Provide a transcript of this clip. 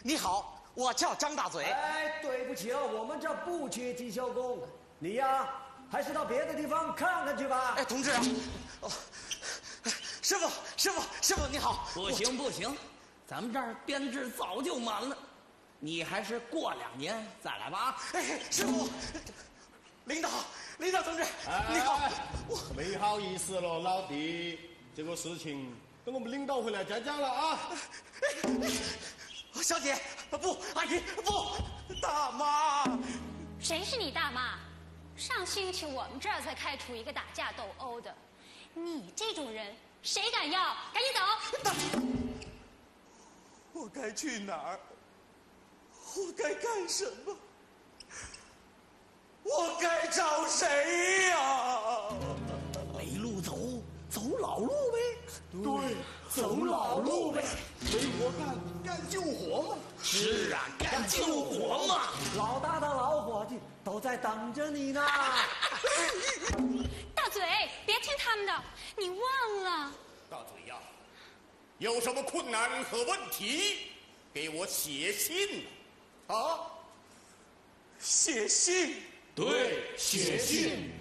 你好，我叫张大嘴。 哎，对不起啊，我们这不缺技校工，你呀，还是到别的地方看看去吧。 哎，同志啊，师傅，你好。 不行，咱们这儿编制早就满了，你还是过2年再来吧。 哎，师傅，领导同志，你好。 没好意思了，老弟，这个事情等我们领导回来再讲了啊。 小姐，不，阿姨，不，大妈。 谁是你大妈？上星期我们这儿才开除一个打架斗殴的，你这种人谁敢要？赶紧走！ 我该去哪儿？我该干什么？我该找谁呀？ 没路走老路呗。 对，走老路呗。没活干救活嘛。 是啊，干救活嘛。 老大的老伙计都在等着你呢。 大嘴，别听他们的，你忘了。 大嘴呀，有什么困难和问题，给我写信啊！ 写信？ 对，写信。